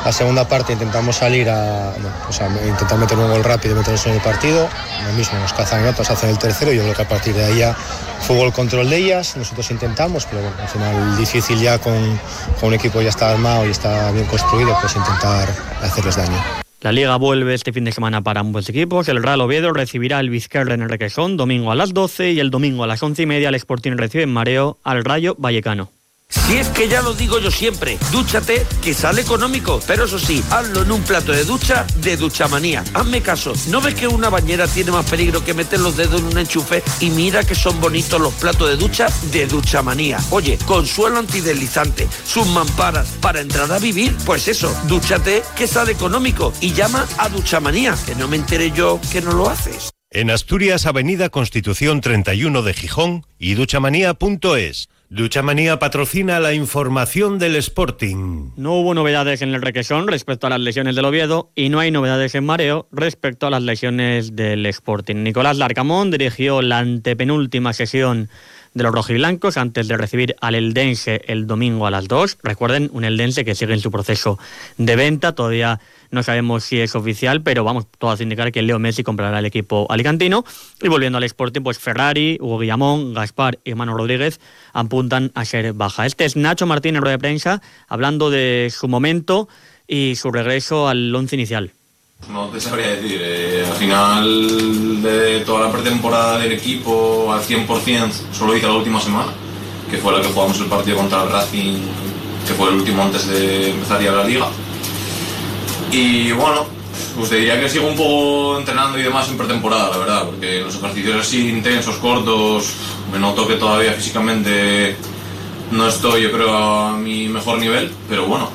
La segunda parte intentamos salir intentar meter un gol rápido y meternos en el partido. Lo mismo, nos cazan en otros, hacen el tercero y yo creo que a partir de ahí ya fue el control de ellas. Nosotros intentamos, pero bueno, al final difícil ya con un equipo ya está armado y está bien construido, pues intentar hacerles daño. La Liga vuelve este fin de semana para ambos equipos. El Real Oviedo recibirá al Vizquerra en el Requesón domingo a las 12 y el domingo a las 11:30 el Sporting recibe en Mareo al Rayo Vallecano. Si es que ya lo digo yo siempre, dúchate, que sale económico, pero eso sí, hazlo en un plato de ducha de Duchamanía. Hazme caso, ¿no ves que una bañera tiene más peligro que meter los dedos en un enchufe? Y mira que son bonitos los platos de ducha de Duchamanía. Oye, con suelo antideslizante, sus mamparas, para entrar a vivir, pues eso, dúchate, que sale económico, y llama a Duchamanía, que no me enteré yo que no lo haces. En Asturias, Avenida Constitución 31 de Gijón y duchamanía.es. Duchamanía patrocina la información del Sporting. No hubo novedades en el Requesón respecto a las lesiones del Oviedo y no hay novedades en Mareo respecto a las lesiones del Sporting. Nicolás Larcamón dirigió la antepenúltima sesión de los rojiblancos antes de recibir al Eldense el domingo a las 2. Recuerden, un Eldense que sigue en su proceso de venta, todavía no sabemos si es oficial, pero vamos, todo hace indicar que Leo Messi comprará el equipo alicantino. Y volviendo al Sporting, pues Ferrari, Hugo Guillamón, Gaspar y Manu Rodríguez apuntan a ser baja. Este es Nacho Martín en rueda de prensa, hablando de su momento y su regreso al once inicial. No te sabría decir, al final de toda la pretemporada del equipo al 100% solo hice la última semana, que fue la que jugamos el partido contra el Racing, que fue el último antes de empezar ya la liga. Y bueno, pues te diría que sigo un poco entrenando y demás en pretemporada, la verdad, porque los ejercicios así intensos, cortos, me noto que todavía físicamente no estoy, yo creo, a mi mejor nivel, pero bueno,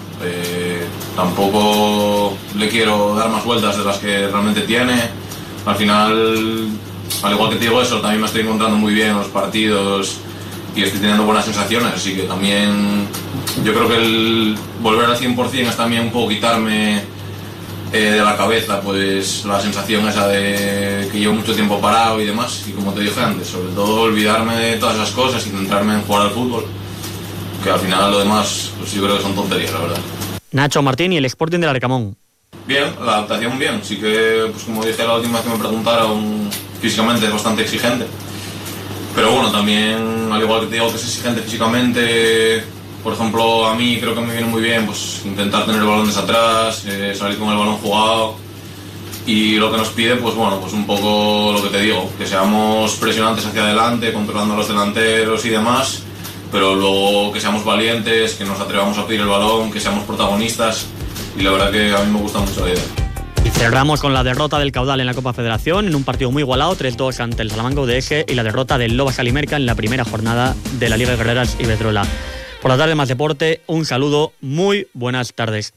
tampoco le quiero dar más vueltas de las que realmente tiene. Al final, al igual que te digo eso, también me estoy encontrando muy bien en los partidos y estoy teniendo buenas sensaciones, así que también yo creo que el volver al 100% es también un poco quitarme de la cabeza pues la sensación esa de que llevo mucho tiempo parado y demás, y como te dije antes, sobre todo olvidarme de todas esas cosas y centrarme en jugar al fútbol, que al final lo demás pues yo creo que son tonterías, la verdad. Nacho Martín y el Sporting del Arcamón. Bien, la adaptación bien, sí que pues como dije la última vez que me preguntaron, físicamente es bastante exigente, pero bueno, también al igual que te digo que es exigente físicamente, por ejemplo, a mí creo que me viene muy bien pues intentar tener el balón desde atrás, salir con el balón jugado, y lo que nos pide pues bueno, pues un poco lo que te digo, que seamos presionantes hacia adelante, controlando a los delanteros y demás, pero luego que seamos valientes, que nos atrevamos a pedir el balón, que seamos protagonistas, y la verdad que a mí me gusta mucho la idea. Y cerramos con la derrota del Caudal en la Copa Federación, en un partido muy igualado, 3-2 ante el Salamanca UDS, y la derrota del Lobas Alimerca en la primera jornada de la Liga de Guerreras Iberdrola. Por la tarde, más deporte, un saludo, muy buenas tardes.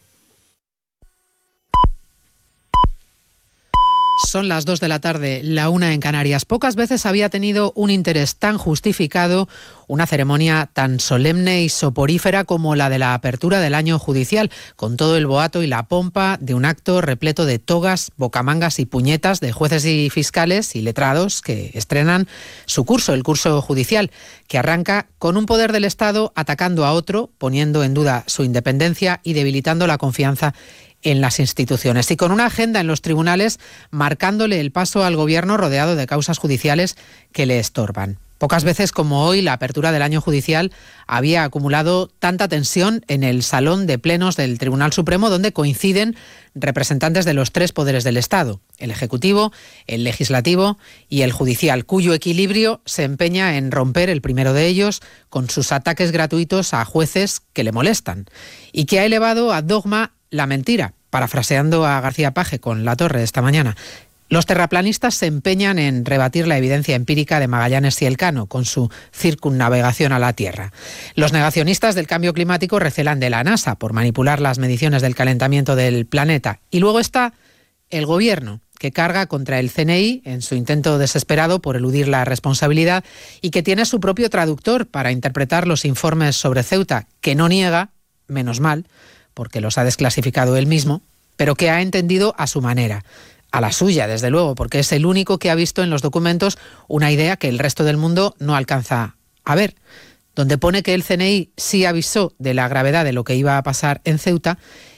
Son las 2 de la tarde, la 1 en Canarias. Pocas veces había tenido un interés tan justificado una ceremonia tan solemne y soporífera como la de la apertura del año judicial, con todo el boato y la pompa de un acto repleto de togas, bocamangas y puñetas de jueces y fiscales y letrados que estrenan su curso, el curso judicial, que arranca con un poder del Estado atacando a otro, poniendo en duda su independencia y debilitando la confianza en las instituciones, y con una agenda en los tribunales marcándole el paso al gobierno rodeado de causas judiciales que le estorban. Pocas veces como hoy la apertura del año judicial había acumulado tanta tensión en el salón de plenos del Tribunal Supremo, donde coinciden representantes de los tres poderes del Estado, el Ejecutivo, el Legislativo y el Judicial, cuyo equilibrio se empeña en romper el primero de ellos con sus ataques gratuitos a jueces que le molestan, y que ha elevado a dogma la mentira, parafraseando a García Page con La Torre esta mañana. Los terraplanistas se empeñan en rebatir la evidencia empírica de Magallanes y Elcano con su circunnavegación a la Tierra. Los negacionistas del cambio climático recelan de la NASA por manipular las mediciones del calentamiento del planeta. Y luego está el gobierno, que carga contra el CNI en su intento desesperado por eludir la responsabilidad y que tiene su propio traductor para interpretar los informes sobre Ceuta, que no niega, menos mal, porque los ha desclasificado él mismo, pero que ha entendido a su manera, a la suya, desde luego, porque es el único que ha visto en los documentos una idea que el resto del mundo no alcanza a ver, donde pone que el CNI sí avisó de la gravedad de lo que iba a pasar en Ceuta